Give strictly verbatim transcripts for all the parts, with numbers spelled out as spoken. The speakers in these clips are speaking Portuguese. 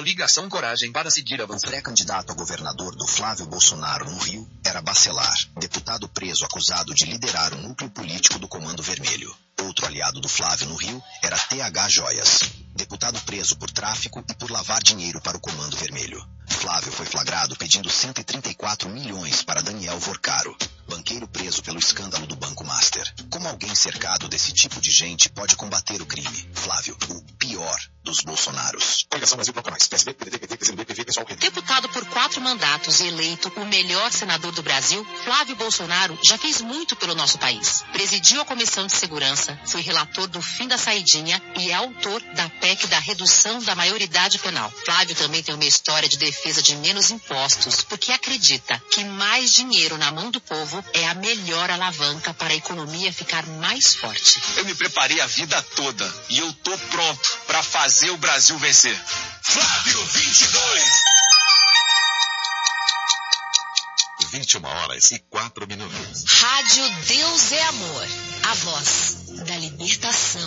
coligação Coragem para seguir avançando. Pré-candidato a governador do Flávio Bolsonaro no Rio era Bacelar, deputado preso acusado de liderar o núcleo político do Comando Vermelho. Outro aliado do Flávio no Rio era T H Joias, deputado preso por tráfico e por lavar dinheiro para o Comando Vermelho. Flávio foi flagrado pedindo cento e trinta e quatro milhões para Daniel Vorcaro, banqueiro preso pelo escândalo do Banco Master. Como alguém cercado desse tipo de gente pode combater o crime? Flávio, o pior dos Bolsonaros. Coligação Brasil Bloco Mais, P S D, P D T, P T, P C B, P V, Pessoal, Rede. Deputado por quatro mandatos e eleito o melhor senador do Brasil, Flávio Bolsonaro já fez muito pelo nosso país. Presidiu a Comissão de Segurança, foi relator do fim da saidinha e é autor da P E C da redução da maioridade penal. Flávio também tem uma história de defesa de menos impostos, porque acredita que mais dinheiro na mão do povo é a melhor alavanca para a economia ficar mais forte. Eu me preparei a vida toda e eu tô pronto para fazer o Brasil vencer. Flávio vinte e dois. vinte e uma horas e quatro minutos. Rádio Deus é Amor, a voz da libertação.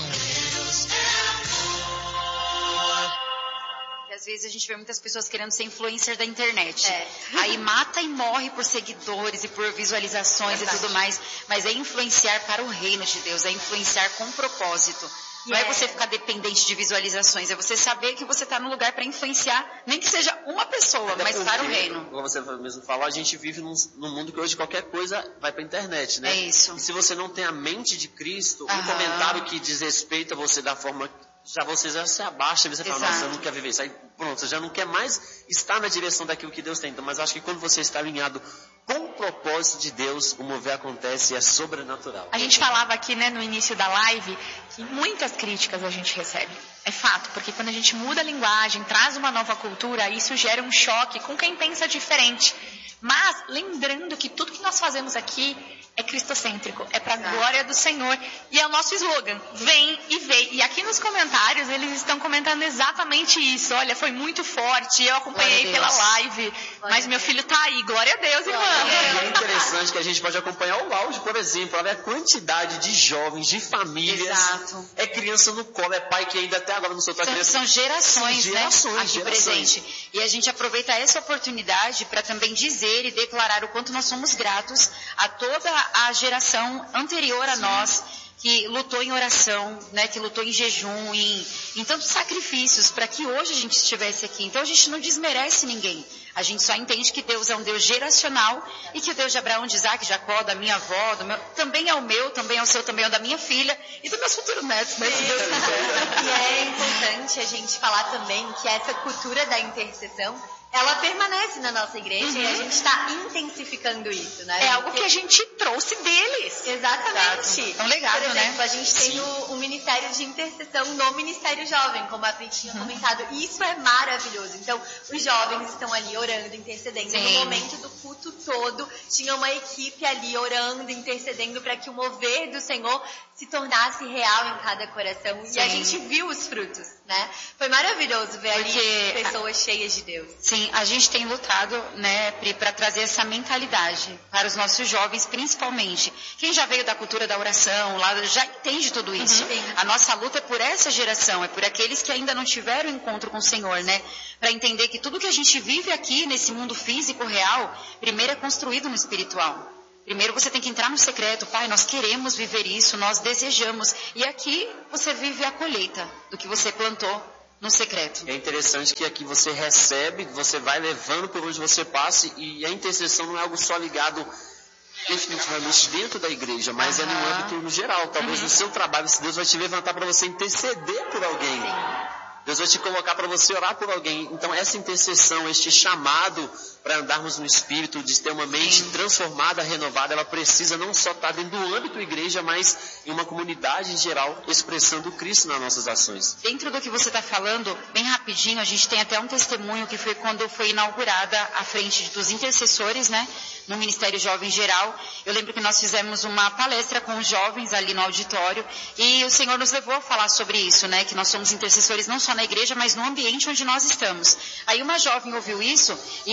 Às vezes a gente vê muitas pessoas querendo ser influencer da internet. É. Aí mata e morre por seguidores e por visualizações Verdade. e tudo mais. Mas é influenciar para o reino de Deus, é influenciar com propósito. Não é Yeah. você ficar dependente de visualizações, é você saber que você está no lugar para influenciar, nem que seja uma pessoa, Até mas porque, para o reino. Como você mesmo falou, a gente vive num, num mundo que hoje qualquer coisa vai para a internet, né? É isso. E se você não tem a mente de Cristo, Aham. um comentário que desrespeita você da forma... Já você já se abaixa, você fala, Exato. nossa, eu não quero viver isso. Aí pronto, você já não quer mais estar na direção daquilo que Deus tem. Então, mas acho que quando você está alinhado com o propósito de Deus, o mover acontece e é sobrenatural. A gente falava aqui, né, no início da live, que muitas críticas a gente recebe. É fato, porque quando a gente muda a linguagem, traz uma nova cultura, isso gera um choque com quem pensa diferente. Mas lembrando que tudo que nós fazemos aqui é cristocêntrico, é para a glória do Senhor. E é o nosso slogan, vem e vê. E aqui nos comentários eles estão comentando exatamente isso. Olha, foi muito forte, eu acompanhei pela live, mas meu filho tá aí, glória a Deus, irmã. E é interessante que a gente pode acompanhar o áudio, por exemplo, olha a quantidade de jovens, de famílias. Exato. É criança no colo, é pai que ainda até agora não soltou a São, criança. são gerações, São né, gerações, aqui gerações. presente. E a gente aproveita essa oportunidade para também dizer e declarar o quanto nós somos gratos a toda a geração anterior a nós, que lutou em oração, né, que lutou em jejum, em, em tantos sacrifícios para que hoje a gente estivesse aqui. Então a gente não desmerece ninguém. A gente só entende que Deus é um Deus geracional e que o Deus de Abraão, de Isaac, de Jacó, da minha avó, do meu, também é o meu, também é o seu, também é o da minha filha e dos meus futuros netos, né, se Deus quiser. E é importante a gente falar também que essa cultura da intercessão, ela permanece na nossa igreja Uhum. e a gente está intensificando isso, né? É algo que a gente trouxe deles. Exatamente. Exato. É um legado, Por exemplo, né? a gente tem o, o Ministério de Intercessão no Ministério Jovem, como a Pri tinha Uhum. comentado. E isso é maravilhoso. Então, os jovens estão ali orando, intercedendo. Sim. No momento do culto todo, tinha uma equipe ali orando, intercedendo para que o mover do Senhor se tornasse real em cada coração. Sim. E a gente viu os frutos, né? Foi maravilhoso ver Porque ali pessoas cheias de Deus. Sim, a gente tem lutado, né, Pri, para trazer essa mentalidade para os nossos jovens, principalmente. Quem já veio da cultura da oração, lá já entende tudo isso. Uhum. A nossa luta é por essa geração, é por aqueles que ainda não tiveram encontro com o Senhor, né? Para entender que tudo que a gente vive aqui nesse mundo físico real, primeiro é construído no espiritual. Primeiro você tem que entrar no secreto. Pai, nós queremos viver isso, nós desejamos. E aqui você vive a colheita do que você plantou no secreto. É interessante que aqui você recebe, você vai levando por onde você passa, e a intercessão não é algo só ligado definitivamente dentro da igreja, mas Aham. é no âmbito no geral. Talvez Uhum. no seu trabalho, se Deus vai te levantar para você interceder por alguém. Sim. Deus vai te colocar para você orar por alguém. Então essa intercessão, este chamado para andarmos no Espírito, de ter uma mente Sim. transformada, renovada, ela precisa não só estar dentro do âmbito igreja, mas em uma comunidade em geral, expressando Cristo nas nossas ações. Dentro do que você está falando, bem rapidinho, a gente tem até um testemunho que foi quando foi inaugurada a frente dos intercessores, né, no Ministério Jovem Geral. Eu lembro que nós fizemos uma palestra com os jovens ali no auditório e o Senhor nos levou a falar sobre isso, né, que nós somos intercessores não só na igreja, mas no ambiente onde nós estamos. Aí uma jovem ouviu isso e ela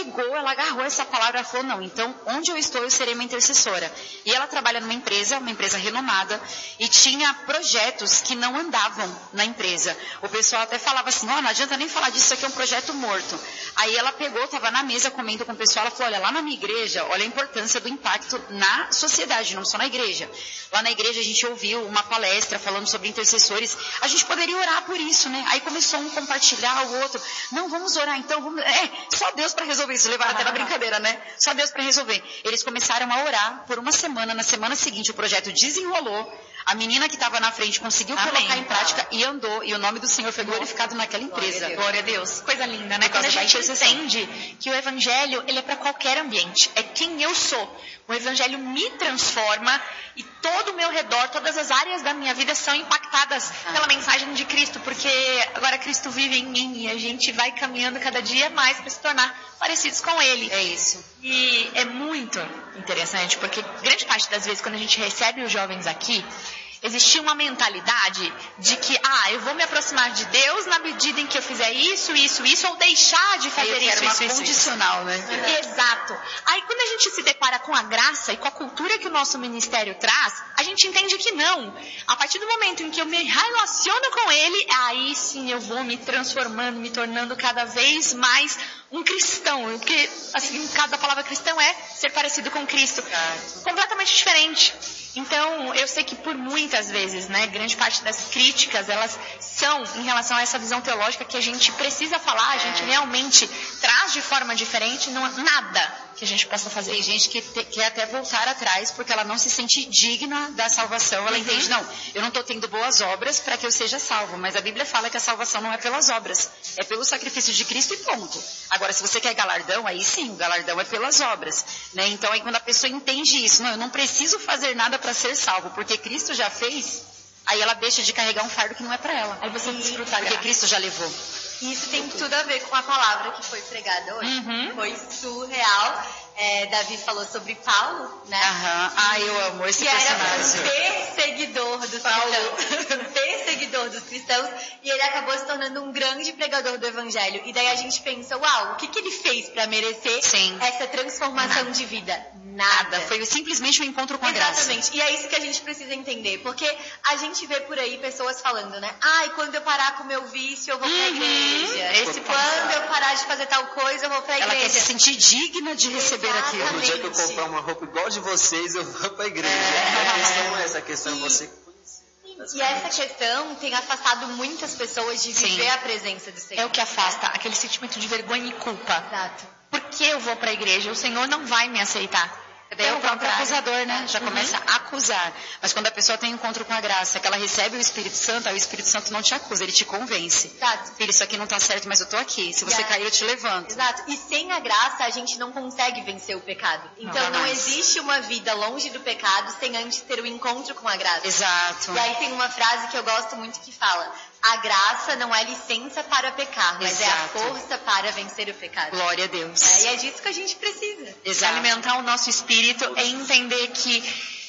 pegou, ela agarrou essa palavra e falou, não, então onde eu estou eu serei uma intercessora. E ela trabalha numa empresa, uma empresa renomada, e tinha projetos que não andavam na empresa. O pessoal até falava assim, ó, oh, não adianta nem falar disso, isso aqui é um projeto morto. Aí ela pegou, estava na mesa comendo com o pessoal, ela falou, olha, lá na minha igreja, olha a importância do impacto na sociedade, não só na igreja. Lá na igreja a gente ouviu uma palestra falando sobre intercessores, a gente poderia orar por isso, né? Aí começou um compartilhar o outro, não, vamos orar então, vamos... é, só Deus para resolver isso, levaram até na brincadeira, né? Só Deus para resolver. Eles começaram a orar por uma semana, na semana seguinte o projeto desenrolou, a menina que estava na frente conseguiu Amém. Colocar em prática e andou, e o nome do Senhor foi glorificado naquela empresa. Glória a Deus. Coisa linda, né? Quando a gente entende que o evangelho, ele é para qualquer ambiente, é quem eu sou. O evangelho me transforma e todo o meu redor, todas as áreas da minha vida são impactadas ah. pela mensagem de Cristo, porque agora Cristo vive em mim e a gente vai caminhando cada dia mais para se tornar parecidos com Ele. É isso. E é muito interessante, porque grande parte das vezes quando a gente recebe os jovens aqui, existia uma mentalidade de que, ah, eu vou me aproximar de Deus na medida em que eu fizer isso, isso, isso, ou deixar de fazer isso, isso, isso, isso, condicional, isso. né? Exato. Aí quando a gente se depara com a graça e com a cultura que o nosso ministério traz, a gente entende que não. A partir do momento em que eu me relaciono com Ele, aí sim eu vou me transformando, me tornando cada vez mais um cristão, porque assim, cada palavra cristão é ser parecido com Cristo. Exato. Completamente diferente. Então, eu sei que por muitas vezes, né, grande parte das críticas, elas são em relação a essa visão teológica que a gente precisa falar, a gente realmente traz de forma diferente, não há nada que a gente possa fazer. Tem gente que te, quer até voltar atrás porque ela não se sente digna da salvação, ela uhum. entende, não, eu não estou tendo boas obras para que eu seja salvo, mas a Bíblia fala que a salvação não é pelas obras, é pelo sacrifício de Cristo e ponto. Agora, se você quer galardão, aí sim, o galardão é pelas obras, né? Então, aí quando a pessoa entende isso, não, eu não preciso fazer nada para ser salvo, porque Cristo já fez, aí ela deixa de carregar um fardo que não é para ela. Aí você desfruta, porque Cristo já levou. Isso tem tudo a ver com a palavra que foi pregada hoje. Uhum. Foi surreal. É, Davi falou sobre Paulo, né? Aham. Ah, eu amo esse que personagem. Que era um perseguidor dos Paulo. cristãos. Um perseguidor dos cristãos. E ele acabou se tornando um grande pregador do evangelho. E daí a gente pensa, uau, o que, que ele fez para merecer Sim. essa transformação Nada. de vida? Nada. Foi simplesmente um encontro com a Exatamente. graça. Exatamente. E é isso que a gente precisa entender. Porque a gente vê por aí pessoas falando, né? Ai, quando eu parar com o meu vício, eu vou pra uhum. igreja. Esse quando eu parar de fazer tal coisa, eu vou pra igreja. Ela quer se sentir digna de receber Exatamente. aquilo. No dia que eu comprar uma roupa igual de vocês, eu vou pra igreja. É. A questão é essa, a questão é você conhecer. E essa questão tem afastado muitas pessoas de viver Sim. a presença do Senhor. É o que afasta, aquele sentimento de vergonha e culpa. Exato. Por que eu vou para a igreja? O Senhor não vai me aceitar. Daí é o próprio acusador, né? Já uhum. começa a acusar. Mas quando a pessoa tem um encontro com a graça, que ela recebe o Espírito Santo, aí o Espírito Santo não te acusa, ele te convence. Exato. Filho, isso aqui não tá certo, mas eu tô aqui. Se você Exato. cair, eu te levanto. Exato. E sem a graça, a gente não consegue vencer o pecado. Então não, não existe uma vida longe do pecado sem antes ter o um encontro com a graça. Exato. E aí tem uma frase que eu gosto muito que fala: a graça não é licença para pecar, mas Exato. é a força para vencer o pecado. Glória a Deus. É, e é disso que a gente precisa. Exato. Alimentar o nosso espírito é entender que,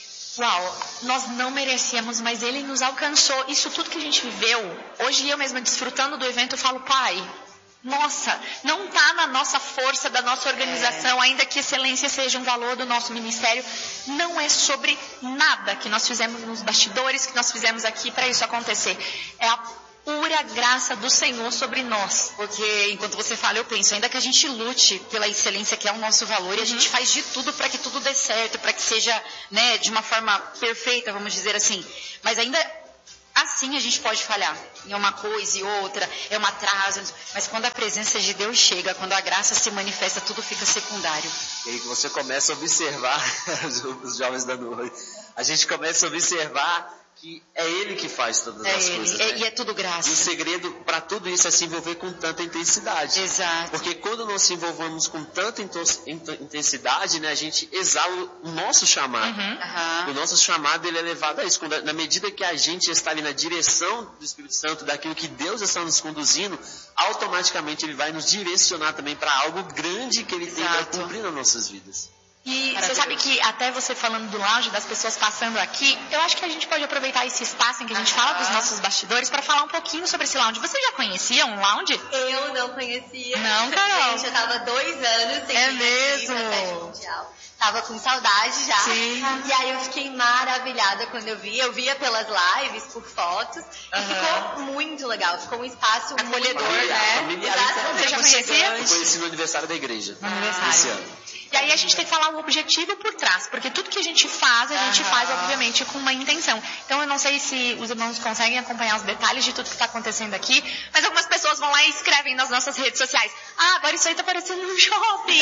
uau, nós não merecíamos, mas Ele nos alcançou. Isso tudo que a gente viveu, hoje eu mesma desfrutando do evento, eu falo, Pai, nossa, não está na nossa força, da nossa organização, é. ainda que excelência seja um valor do nosso ministério, não é sobre nada que nós fizemos nos bastidores, que nós fizemos aqui para isso acontecer. É a pura graça do Senhor sobre nós. Porque enquanto você fala, eu penso, ainda que a gente lute pela excelência que é o nosso valor, uhum. e a gente faz de tudo para que tudo dê certo, para que seja, né, de uma forma perfeita, vamos dizer assim. Mas ainda assim a gente pode falhar em uma coisa e outra, é um atraso. Mas quando a presença de Deus chega, quando a graça se manifesta, tudo fica secundário. E aí que você começa a observar, os jovens da nuvem, a gente começa a observar que é Ele que faz todas é as ele. coisas. É, né? E é tudo graça. E o segredo para tudo isso é se envolver com tanta intensidade. Exato. Porque quando nós se envolvemos com tanta intensidade, né, a gente exala o nosso chamado. Uhum. Uhum. O nosso chamado ele é levado a isso. Quando, na medida que a gente está ali na direção do Espírito Santo, daquilo que Deus está nos conduzindo, automaticamente Ele vai nos direcionar também para algo grande que Ele tem para cumprir nas nossas vidas. E você sabe que até você falando do lounge, das pessoas passando aqui, eu acho que a gente pode aproveitar esse espaço em que a gente ah, fala dos nossos bastidores para falar um pouquinho sobre esse lounge. Você já conhecia um lounge? Eu não conhecia. Não, Carol? Gente, eu tava dois anos sem É ir mesmo? pra festa mundial. Tava com saudade já. Sim. E aí eu fiquei maravilhada quando eu vi. Eu via pelas lives, por fotos. Uhum. E ficou muito legal. Ficou um espaço acolhedor, muito né? Familiar, Você já conhecia? Eu conheci no aniversário da igreja. No aniversário. E aí a gente tem que falar o objetivo por trás, porque tudo que a gente faz, a gente uhum. faz, obviamente, com uma intenção. Então eu não sei se os irmãos conseguem acompanhar os detalhes de tudo que está acontecendo aqui, mas algumas pessoas vão lá e escrevem nas nossas redes sociais. Ah, agora isso aí tá parecendo um shopping.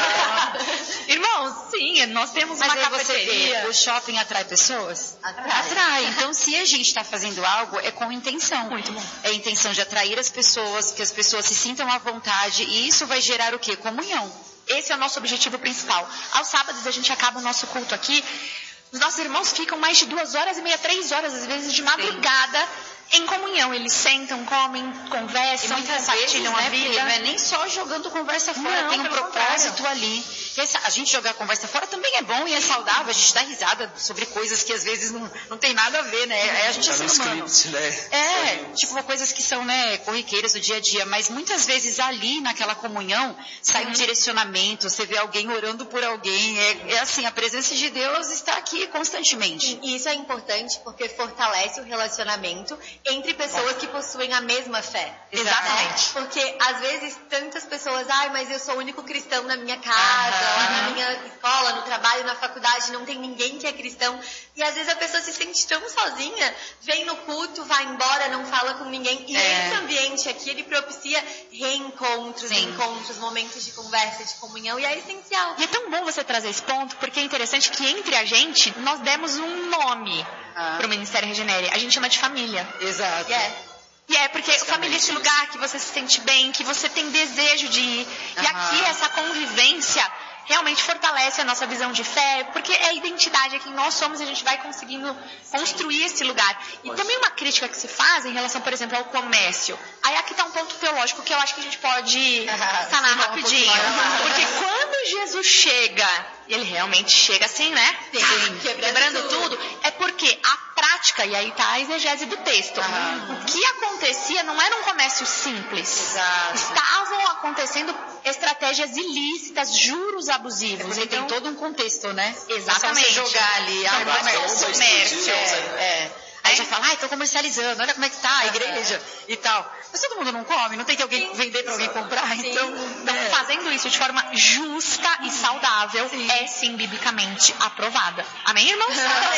Uhum. Irmãos, sim, nós temos mas uma cafeteria. Vê, o shopping atrai pessoas? Atrai. Atrai. Então se a gente está fazendo algo, é com intenção. Muito bom. É a intenção de atrair as pessoas, que as pessoas se sintam à vontade, e isso vai gerar o quê? Comunhão. Esse é o nosso objetivo principal. Aos sábados a gente acaba o nosso culto aqui. Os nossos irmãos ficam mais de duas horas e meia, três horas, às vezes de madrugada, sim, em comunhão. Eles sentam, comem, conversam, compartilham vezes, a né, vida. Não é nem só jogando conversa fora, não, tem um propósito contrário. ali. Essa, a gente jogar conversa fora também é bom e é saudável. A gente dá risada sobre coisas que às vezes não, não tem nada a ver, né? É, a gente tá é ser humano. Script, né? É, tipo coisas que são, né, corriqueiras do dia a dia. Mas muitas vezes ali, naquela comunhão, sai um uhum. direcionamento, você vê alguém orando por alguém. É, é assim, a presença de Deus está aqui constantemente. E isso é importante porque fortalece o relacionamento entre pessoas que possuem a mesma fé. Exatamente. Né? Porque às vezes tantas pessoas, ai, mas eu sou o único cristão na minha casa, uhum. lá na minha escola, no trabalho, na faculdade, não tem ninguém que é cristão. E às vezes a pessoa se sente tão sozinha, vem no culto, vai embora, não fala com ninguém. E é. esse ambiente aqui, ele propicia reencontros, Sim. encontros, momentos de conversa, de comunhão, e é essencial. E é tão bom você trazer esse ponto, porque é interessante que entre a gente, nós demos um nome ah. para o Ministério Regenere. A gente chama de família. Exato. Yeah. E é porque família é esse lugar que você se sente bem, que você tem desejo de ir. Uhum. E aqui essa convivência realmente fortalece a nossa visão de fé, porque é a identidade, é quem nós somos, e a gente vai conseguindo construir esse lugar. E também uma crítica que se faz em relação, por exemplo, ao comércio. Aí aqui está um ponto teológico que eu acho que a gente pode sanar rapidinho. Porque quando Jesus chega, e ele realmente chega assim, né? Sim, quebrando, quebrando tudo. tudo, é porque a prática, e aí está a exegese do texto, uhum. o que acontecia não era um comércio simples. Exato. Estavam acontecendo estratégias ilícitas, juros abusivos. Porque então, tem todo um contexto, né? Exatamente. Você jogar ali, ah, não é só comércio. É, é. Aí já fala, ai, tô comercializando, olha como é que tá a igreja e tal. Mas todo mundo não come, não tem que alguém vender pra alguém comprar, sim. então... Então, é. fazendo isso de forma justa e saudável, sim. é sim biblicamente aprovada. Amém, irmãos?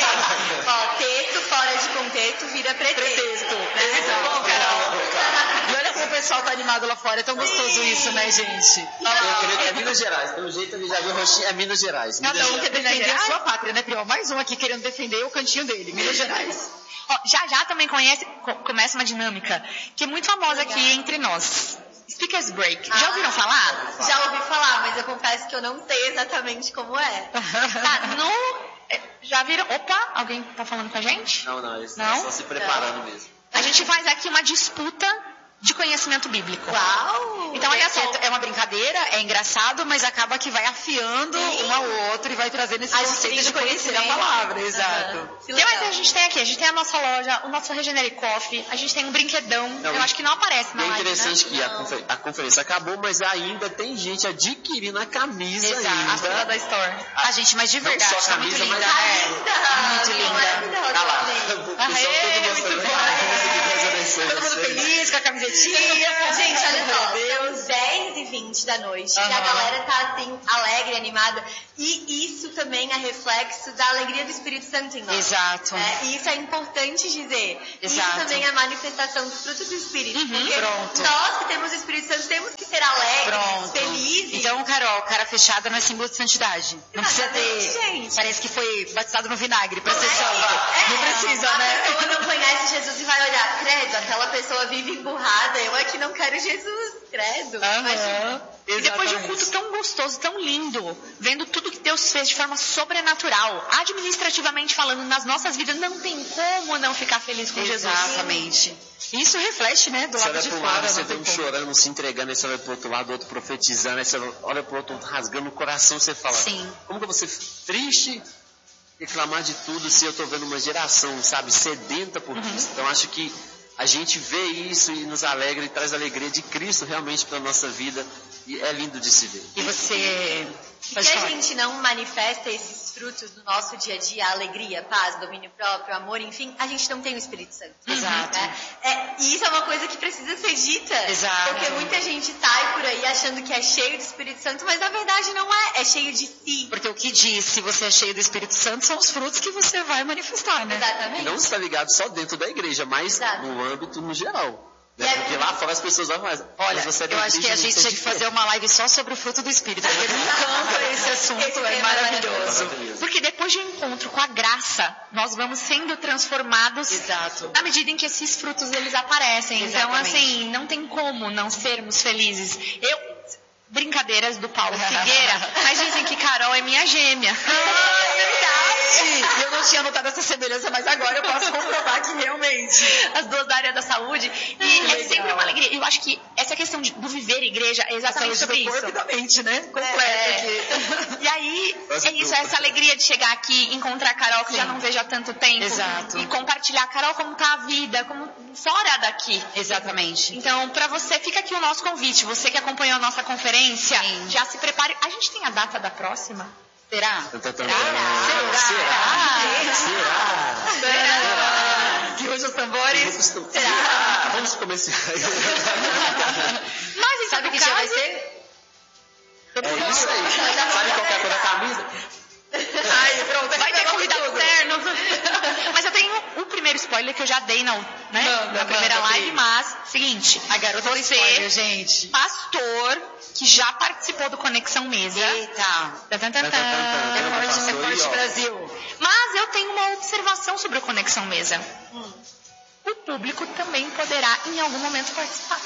Ó, texto fora de contexto vira pretexto. Pretexto. Né? Exato, bom, Carol. E olha como o pessoal tá animado lá fora, é tão gostoso sim. isso, né, gente? Não, eu creio que é Minas Gerais, pelo jeito a já viu roxinho, é Minas Gerais. Minas Cada um Gerais. quer defender a sua pátria, né, Priol? Mais um aqui querendo defender o cantinho dele, Minas Gerais. Ó, já já também conhece, começa uma dinâmica que é muito famosa Legal. aqui entre nós. Speakers Break. Ah, já ouviram falar? Já ouvi falar, mas eu confesso que eu não sei exatamente como é. Tá, no... Já viram? Opa, alguém tá falando com a gente? Não, não, eles não? estão só se preparando não. mesmo. A gente faz aqui uma disputa de conhecimento bíblico. Uau! Então, olha só. É uma brincadeira, é engraçado, mas acaba que vai afiando Sim. um ao outro e vai trazendo esse conceito de conhecer a palavra. Exato. Uhum. O que mais a gente tem aqui? A gente tem a nossa loja, o nosso Regenere Coffee, a gente tem um brinquedão. Não, eu acho que não aparece na live, live, interessante né? que a, confer a conferência acabou, mas ainda tem gente adquirindo a camisa. Exato. Ainda. A fila da Store. A gente, mas de verdade, não só a camisa, muito mas linda. É muito linda. Tá lá. O pessoal todo mostrando. Todo mundo feliz com a camisetinha. Gente, olha só, são dez e vinte da noite, uhum. e a galera tá assim, alegre, animada, e isso também é reflexo da alegria do Espírito Santo em nós. Exato. É, e isso é importante dizer. Exato. Isso também é manifestação do fruto do Espírito. Uhum. Porque Pronto. nós que temos o Espírito Santo temos que ser alegres, Pronto. felizes. Então, Carol, cara fechada não é símbolo de santidade. Não precisa ter. Gente. Parece que foi batizado no vinagre pra não ser é, santo. É, não precisa, a né? A pessoa não conhece Jesus e vai olhar, credo, aquela pessoa vive emburrada, eu aqui não quero Jesus, credo. Uhum. E depois de um culto tão gostoso, tão lindo, vendo tudo que Deus fez de forma sobrenatural, administrativamente falando, nas nossas vidas, não tem como não ficar feliz com Jesus. Exatamente. Isso reflete, né, do lado de fora. Você vê um chorando, se entregando, aí você vai pro outro lado, outro profetizando, aí você olha pro outro rasgando o coração, você fala, Sim. como que eu vou ser triste, reclamar de tudo, se eu tô vendo uma geração, sabe, sedenta por Cristo. Uhum. Então acho que a gente vê isso e nos alegra e traz a alegria de Cristo realmente para a nossa vida. E é lindo de se ver. E você... E se a gente não manifesta esses frutos no nosso dia a dia, a alegria, a paz, domínio próprio, amor, enfim, a gente não tem o Espírito Santo. Exato. Né? É, e isso é uma coisa que precisa ser dita. Exato. Porque muita gente sai por aí achando que é cheio do Espírito Santo, mas na verdade não é. É cheio de si. Porque o que diz se você é cheio do Espírito Santo são os frutos que você vai manifestar, né? Exatamente. Não está ligado só dentro da igreja, mas Exato. no âmbito no geral. Né? É, Porque lá fora as pessoas vão mais. Olha, você é eu acho que a gente tinha que fazer uma live só sobre o fruto do Espírito, porque me encanta esse assunto, Esse é tema maravilhoso. maravilhoso. Porque depois de um encontro com a graça, nós vamos sendo transformados Exato. na medida em que esses frutos eles aparecem. Exatamente. Então, assim, não tem como não sermos felizes. Eu... Brincadeiras do Paulo Figueira, mas dizem que Carol é minha gêmea. Ah, é verdade! Eu não tinha notado essa semelhança, mas agora eu posso comprovar que realmente. As duas da área da saúde. E Que é legal. sempre uma alegria. Eu acho que essa questão de, do viver igreja é exatamente sobre do isso. corpo e da mente, né? Completo É. aqui. E aí, Quase é isso, tudo. essa alegria de chegar aqui, encontrar a Carol, que Sim. já não vejo há tanto tempo. Exato. E compartilhar, Carol, como tá a vida, como fora daqui. Exatamente. Então, pra você, fica aqui o nosso convite. Você que acompanhou a nossa conferência, Sim. já se prepare. A gente tem a data da próxima? Será? Será? Será? Será? Será? Que hoje os tambores. Será? Vamos começar. Mas em Sabe todo que dia vai caso- ser? É isso aí. Sabe qual que é a cor da camisa? Ai, pronto, Vai ter pegou convidado tudo. externo. Mas eu tenho o primeiro spoiler que eu já dei na, né, Manda, na primeira manda, live, Pri. mas, seguinte, A garota do você, spoiler, gente. pastor, que já participou do Conexão Mesa. Eita. Tan, tan, tan, tan. Tan, tan, tan, É tan. forte, Passou é aí, forte ó. Brasil. Mas eu tenho uma observação sobre o Conexão Mesa. O público também poderá, em algum momento, participar.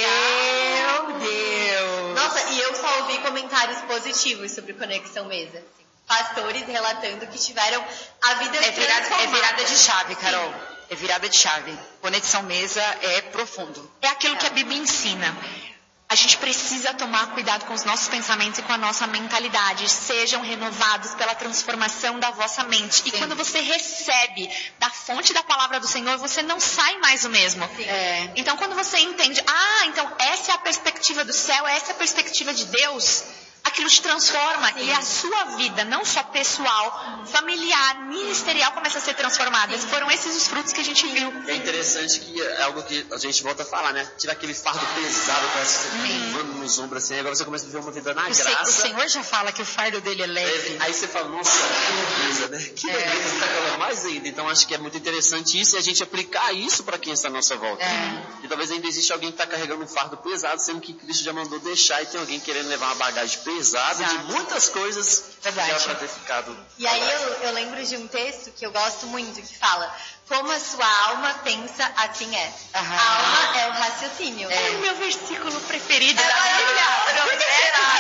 Meu Deus. Nossa, e eu só ouvi comentários positivos sobre Conexão Mesa. Assim, pastores relatando que tiveram a vida É virada, é transformada. virada de chave, Carol. É virada de chave. Conexão Mesa é profundo. É aquilo que a Bíblia ensina. A gente precisa tomar cuidado com os nossos pensamentos e com a nossa mentalidade. Sejam renovados pela transformação da vossa mente. E Sim. quando você recebe da fonte da palavra do Senhor, você não sai mais o mesmo. É. Então, quando você entende, ah, então essa é a perspectiva do céu, essa é a perspectiva de Deus, aquilo te transforma. E a sua vida, não só pessoal, familiar, ministerial, começa a ser transformada. Foram esses os frutos que a gente viu. É interessante que é algo que a gente volta a falar, né? Tira aquele fardo pesado, parece que você tá levando nos ombros assim, agora você começa a viver uma vida na O, se- graça. o Senhor já fala que o fardo dele é leve. Aí você fala, nossa, que beleza, né? Que É. beleza, tá falando mais ainda. Então acho que é muito interessante isso e a gente aplicar isso para quem está à nossa volta. É. E talvez ainda existe alguém que está carregando um fardo pesado, sendo que Cristo já mandou deixar e tem alguém querendo levar uma bagagem pesada Exato. de muitas coisas Verdade. que era para ter ficado. E aí eu, eu lembro de um texto que eu gosto muito, que fala: como a sua alma pensa, assim é. Aham. A alma é o raciocínio. É o meu versículo preferido É da Bíblia. maravilhoso. Por que será?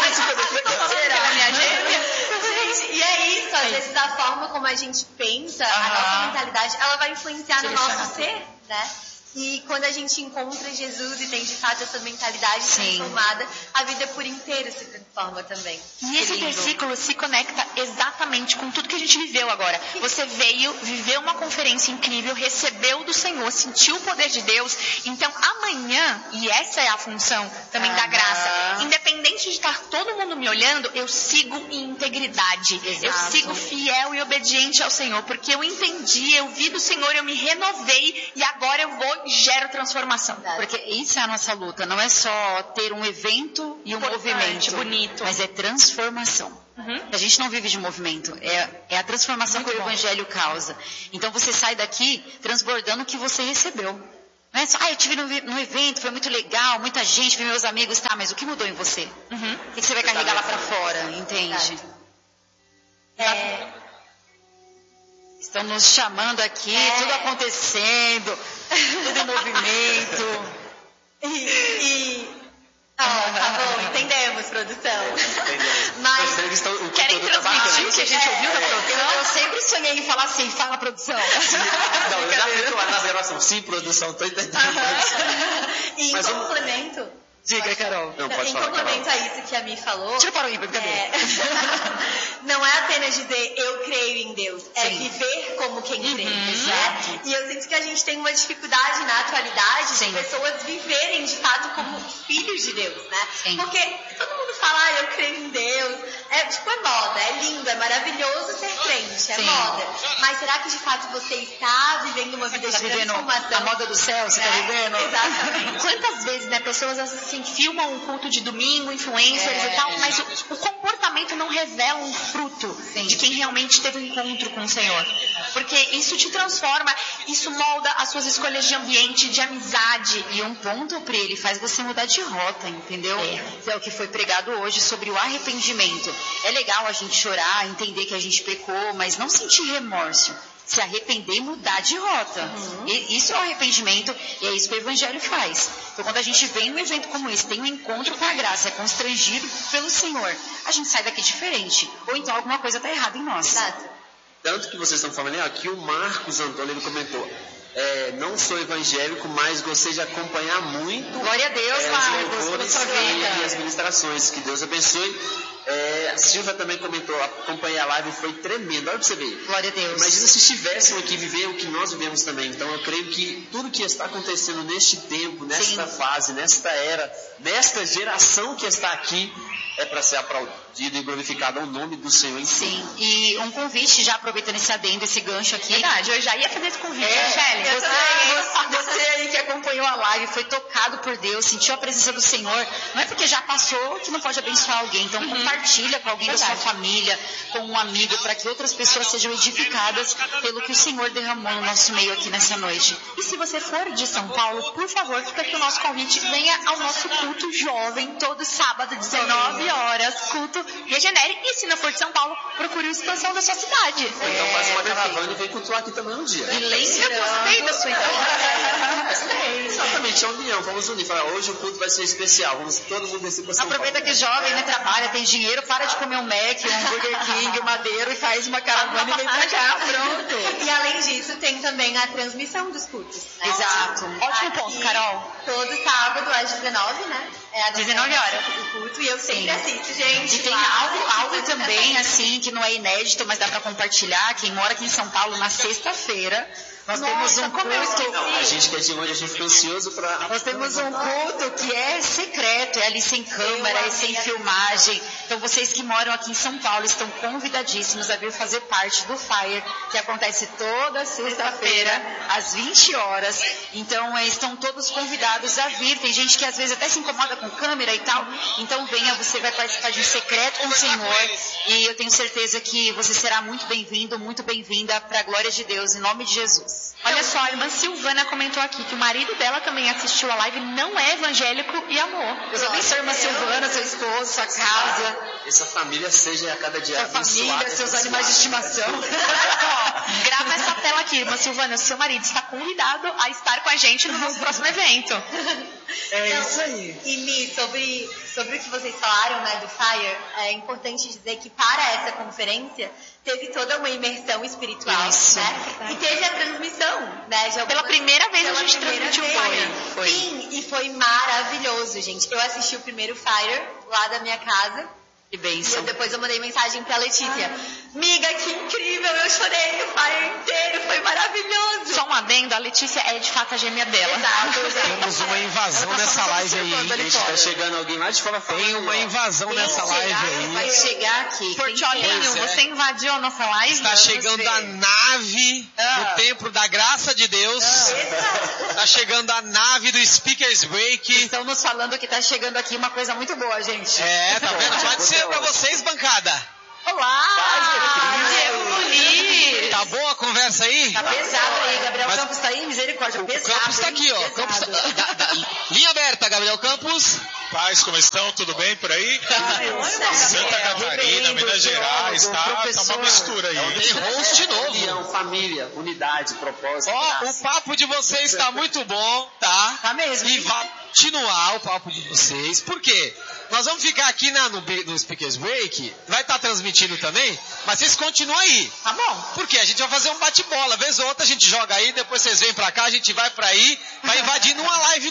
Será? A minha gêmea? Gente, e é isso, às vezes a forma como a gente pensa, a Aham. nossa mentalidade, ela vai influenciar no Direciona nosso ser, né? E quando a gente encontra Jesus e tem de fato essa mentalidade Sim. transformada, a vida por inteiro se transforma também. E esse lindo. versículo se conecta exatamente com tudo que a gente viveu agora. Você veio, viveu uma conferência incrível, recebeu do Senhor, sentiu o poder de Deus. Então, amanhã, e essa é a função também da Aham. graça, independente de estar todo mundo me olhando, eu sigo em integridade. Exato. Eu sigo fiel e obediente ao Senhor, porque eu entendi, eu vi do Senhor, eu me renovei e agora eu vou e gero transformação. Porque isso é a nossa luta, não é só ter um evento e um Importante, movimento, bonito. mas é transformação. Uhum. A gente não vive de movimento, é, é a transformação Muito que o bom. Evangelho causa. Então você sai daqui transbordando o que você recebeu. Não é só, ah, eu estive num evento, foi muito legal, muita gente, vi meus amigos, tá, mas o que mudou em você? Uhum. O que você vai carregar lá pra fora, entende? É, Estão nos chamando aqui, É. tudo acontecendo, tudo em movimento. e, e... Ah, tá bom, entendemos, produção. Mas Eles estão, o Querem conteúdo tá transmitir bacana. o que a gente ouviu da produção? Eu, eu sempre sonhei em falar assim, fala produção. Não, eu já fico lá nas gravações. Sim, produção, tô entendendo. e em Mas vamos- complemento, Diga, Carol. Não, pode em falar, complemento Carol. A isso que a Mi falou. Tira para o ímpar, é... Não é apenas dizer eu creio em Deus, é Sim. viver como quem crê. Uhum. Né? E eu sinto que a gente tem uma dificuldade na atualidade Sim. de pessoas viverem de fato como filhos de Deus, né? Sim. Porque todo mundo fala, ah, eu creio em Deus. É tipo, é moda, é lindo, é maravilhoso ser crente, é Sim. moda. Mas será que de fato você está vivendo uma vida você de tá transformação? Vivendo a moda do céu, você está é, vivendo? Exatamente. Quantas vezes, né, pessoas assim filmam um culto de domingo, influencers é, e tal, mas o, o comportamento não revela um fruto Sim. de quem realmente teve um encontro com o Senhor. Porque isso te transforma, isso molda as suas escolhas de ambiente, de amizade. E um ponto, Pri, ele faz você mudar de rota, entendeu? É. é o que foi pregado hoje sobre o arrependimento. É legal a gente chorar, entender que a gente pecou, mas não sentir remorso. Se arrepender e mudar de rota. Uhum. E, isso é o arrependimento e é isso que o Evangelho faz. Então, quando a gente vem num evento como esse, tem um encontro com a graça, é constrangido pelo Senhor, a gente sai daqui diferente. Ou então alguma coisa está errada em nós. Exato. Tanto que vocês estão falando, aqui o Marcos Antônio ele comentou, é, não sou evangélico, mas gostei de acompanhar muito Glória a Deus, é, Marcos, os louvores e as ministrações. Que Deus abençoe. É, a Silvia também comentou, acompanhei a live, foi tremendo. Olha pra você ver. Glória a Deus. Imagina se estivéssemos aqui viver o que nós vivemos também. Então eu creio que tudo que está acontecendo neste tempo, nesta Sim. fase, nesta era, nesta geração que está aqui, é para ser aplaudido e glorificado ao nome do Senhor em si. Sim, e um convite, já aproveitando esse adendo, esse gancho aqui. Verdade, eu já ia fazer esse convite, é, Michele. Você, você, você aí que acompanhou a live, foi tocado por Deus, sentiu a presença do Senhor, não é porque já passou que não pode abençoar alguém. Então uhum. compartilha com alguém Verdade. Da sua família, com um amigo, para que outras pessoas sejam edificadas pelo que o Senhor derramou no nosso meio aqui nessa noite. E se você for de São Paulo, por favor, fica aqui o nosso convite, venha ao nosso culto jovem, todo sábado, dezenove horas, culto Regenere. E se não for de São Paulo, procure a expansão da sua cidade. Ou então faz uma caravana e vem cultuar aqui também um dia. E lembra, eu gostei da sua ideia. Exatamente, é a união, vamos unir. Fala, hoje o culto vai ser especial, vamos todo mundo descer para São Paulo. Aproveita que jovem, né, trabalha, tem dinheiro, para de comer um Mac, um Burger King, um Madeiro e faz uma caravana e vem pra cá, pronto. E além disso, tem também a transmissão dos cultos. Né? Exato. Ótimo Aqui, ponto, Carol. Todo sábado às dezenove, né? É a dezenove horas do culto, e eu sempre Sim. assisto, gente. E tem algo, algo também, assim, que não é inédito, mas dá pra compartilhar. Quem mora aqui em São Paulo, na sexta-feira, nós Nossa, temos um culto. Não, a gente que é de longe, a gente fica ansioso pra... Nós temos um culto que é secreto, é ali sem câmera, é sem filmagem. Então vocês que moram aqui em São Paulo estão convidadíssimos a vir fazer parte do Fire, que acontece toda sexta-feira, às vinte horas. Então estão todos convidados a vir. Tem gente que às vezes até se incomoda com câmera e tal. Então venha, você vai participar de um secreto com o Senhor. E eu tenho certeza que você será muito bem-vindo, muito bem-vinda para a glória de Deus, em nome de Jesus. Olha só, a irmã Silvana comentou aqui que o marido dela também assistiu a live, não é evangélico e amou. Deus abençoe a irmã Silvana, seu esposo, sua casa. Essa família seja a cada dia sua família, seus animais de estimação. Ó, grava essa tela aqui, irmã Silvana, seu marido está convidado a estar com a gente no nosso próximo evento. É então, isso aí. E Mi, sobre, sobre o que vocês falaram, né, do Fire, é importante dizer que para essa conferência teve toda uma imersão espiritual, isso. né? E teve a transmissão, né? De algumas... Pela primeira vez Pela a gente transmitiu o Fire. Foi. Sim, e foi maravilhoso, gente. Eu assisti o primeiro Fire lá da minha casa. Que bênção. E eu, depois eu mandei mensagem pra Letícia. Miga, que incrível, eu chorei o Fire inteiro, foi maravilhoso. Só um adendo, a Letícia é de fato a gêmea dela. Exato. Temos uma invasão nessa live aí. Gente, tá chegando alguém lá de fora. Tem uma invasão nessa live aí. Vai chegar aqui. Portiolinho, é. você invadiu a nossa live? Está chegando a nave ah. do templo da graça de Deus. Ah. Está chegando a nave do Speakers Break. Estão nos falando que está chegando aqui uma coisa muito boa, gente. É, tá vendo? Pode ser pra vocês, bancada. Olá! Diego Tá boa a conversa aí? Tá pesado aí, Gabriel Mas Campos tá aí, misericórdia, o pesado. O Campos tá aqui, ó. Campos tá... da, da... Linha aberta, Gabriel Campos. Paz, como estão? Tudo bem por aí? Ai, Santa Catarina, Minas Gerais, tá, tá uma mistura aí. Tem host novo. União, família, unidade, propósito. Ó, o papo de vocês tá muito bom, tá? Tá mesmo. E vai continuar o papo de vocês. Por quê? Nós vamos ficar aqui na, no, no Speakers Break, vai estar tá transmitindo também, mas vocês continuam aí. Tá bom. Porque a gente vai fazer um bate-bola, vez ou outra a gente joga aí, depois vocês vêm pra cá, a gente vai pra aí, vai invadindo uma live do outro. A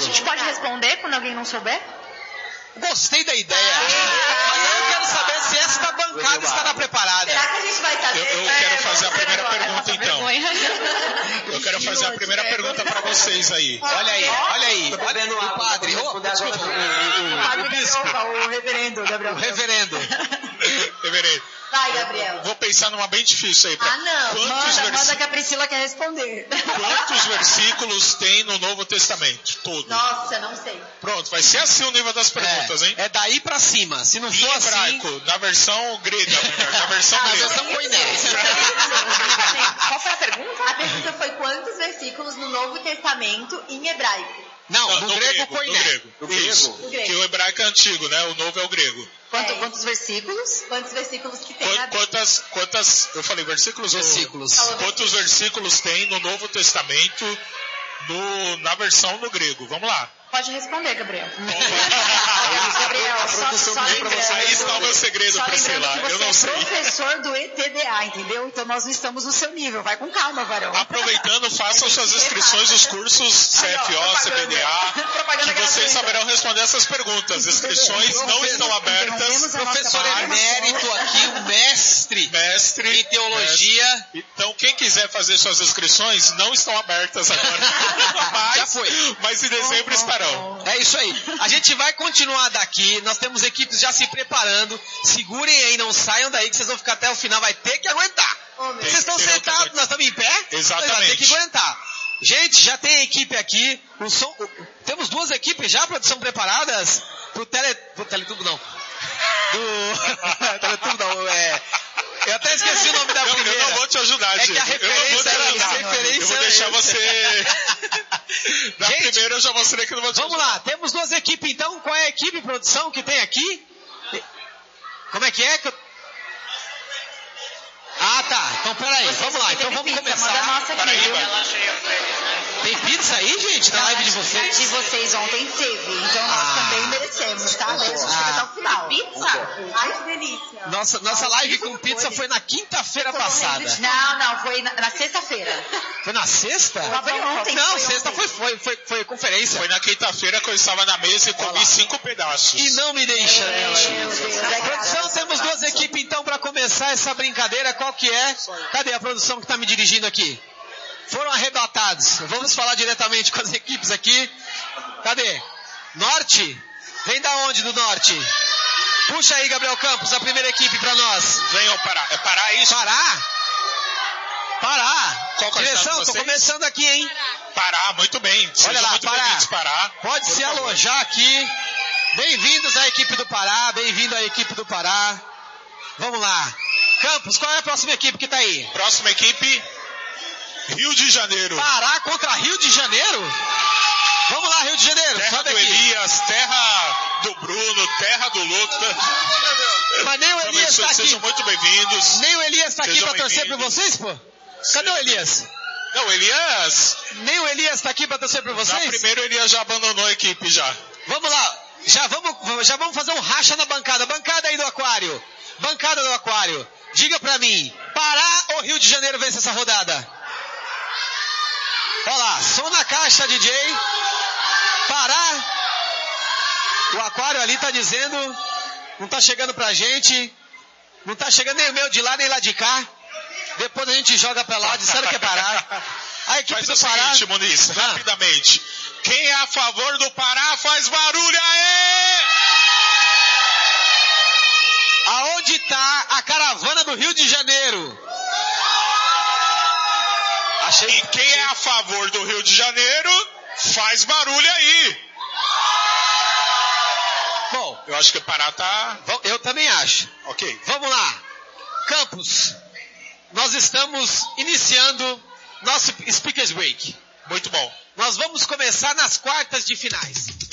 gente pode responder quando alguém não souber? Gostei da ideia. Ah, mas aí eu quero saber se esta bancada estará preparada. Será que a gente vai saber? Eu, eu é, quero fazer a primeira agora, pergunta, então. Eu quero fazer a primeira pergunta para vocês aí. Olha aí, olha aí. Olha o padre. Oh, desculpa, o, o, o, o bispo. O reverendo, Gabriel. O reverendo. Reverendo. Vai, Gabriel. Vou pensar numa bem difícil aí. Pra... Ah, não. Quantos Manda, vers... manda que a Priscila quer responder. Quantos versículos tem no Novo Testamento? Todo. Nossa, não sei. Pronto, vai ser assim o nível das perguntas, é, hein? É daí pra cima. Se não em for hebraico, assim... na versão grega, melhor, na versão ah, grega. Na versão koiné. Qual foi a pergunta? A pergunta foi quantos versículos no Novo Testamento em hebraico? Não, no, no grego, grego koiné. No grego. No grego. Isso. No grego. Que o hebraico é antigo, né? O novo é o grego. Quanto, é. Quantos versículos? Quantos versículos que tem Quantas, na quantas, quantas, eu falei versículos? Versículos. Ou, quantos versículos tem no Novo Testamento no, na versão no grego? Vamos lá. Pode responder, Gabriel. Gabriel, só, só lembrando. Aí está o meu segredo, só Priscila. Que você Eu não é sei. professor do E T D A, entendeu? Então nós não estamos no seu nível. Vai com calma, varão. Aproveitando, façam suas inscrições nos cursos C F O, C B D A, que vocês saberão responder essas perguntas. Inscrições não estão abertas. Professor emérito aqui, o mestre, mestre em teologia. Mestre. Então, quem quiser fazer suas inscrições, não estão abertas agora. mas, Já foi. Mas em dezembro estarão. É isso aí. A gente vai continuar daqui. Nós temos equipes já se preparando. Segurem aí, não saiam daí que vocês vão ficar até o final. Vai ter que aguentar. Oh, vocês estão sentados, nós estamos em pé? Exatamente. Vai ter que aguentar. Gente, já tem equipe aqui. O som, o, temos duas equipes já, produção, preparadas pro tele... Pro teletubo não. Do... teletubo não, é... Eu até esqueci o nome da eu, primeira. Eu não vou te ajudar, É que a referência era a referência. Eu vou deixar você... Na Gente, primeira eu já mostrei que não vou te vamos ajudar. lá, temos duas equipes então. Qual é a equipe, produção, que tem aqui? Como é que é? Ah, tá. Então, peraí. Vamos lá. Então, vamos começar. Nossa, Peraí, Tem pizza aí, gente? Na live de vocês? De vocês ontem teve. Então, nós Ah. também merecemos, tá? Merecemos Ah. até o final. Pizza? Ai, que delícia. Nossa, nossa live com pizza foi na quinta-feira passada. Não, não. Foi na, na sexta-feira. Foi na sexta? Foi ontem. Não, foi sexta ontem. foi, foi, foi, foi conferência. Foi na quinta-feira que eu estava na mesa e comi cinco pedaços. E não me deixa, né? Meu Deus, é Produção, graça. temos duas equipes então para começar essa brincadeira. Qual que é? Cadê a produção que está me dirigindo aqui? Foram arrebatados. Vamos falar diretamente com as equipes aqui. Cadê? Norte? Vem da onde do Norte? Puxa aí, Gabriel Campos, a primeira equipe para nós. Venham Pará. É Pará isso? Pará? Pará. Qual que é o estado Direção, de tô vocês? começando aqui, hein? Pará, muito bem. Olha Sejam lá, muito Pará. bem-vindos, Pará. Pode Por se favor. alojar aqui. Bem-vindos à equipe do Pará. Bem-vindo à equipe do Pará. Vamos lá. Campos, qual é a próxima equipe que tá aí? Próxima equipe, Rio de Janeiro. Pará contra Rio de Janeiro? Vamos lá, Rio de Janeiro. Terra Sobe do aqui. Elias, terra do Bruno, terra do Lucas. Mas nem o Elias tá aqui. Sejam muito bem-vindos. Nem o Elias tá aqui Sejam pra torcer por bem-vindos. vocês, pô? Cadê o Elias? Não, o Elias... Nem o Elias tá aqui pra torcer por Na vocês? primeira, o Elias já abandonou a equipe, já. Vamos lá. Já vamos, já vamos fazer um racha na bancada. Bancada aí do Aquário. Bancada do Aquário. Diga pra mim, Pará ou Rio de Janeiro vence essa rodada? Olha lá, som na caixa, D J. Pará. O Aquário ali tá dizendo, não tá chegando pra gente. Não tá chegando nem o meu de lá, nem lá de cá. Depois a gente joga pra lá, disseram que é Pará. A equipe Faz do o Pará... seguinte, Muniz, Ah. rapidamente. Quem é a favor do Pará faz barulho, aê! Aonde tá a caravana do Rio de Janeiro? Achei... E quem é a favor do Rio de Janeiro faz barulho aí. Bom, Eu acho que o Pará tá... eu também acho. Ok. Vamos lá. Campos, nós estamos iniciando nosso Speakers Break. Muito bom. Nós vamos começar nas quartas de finais.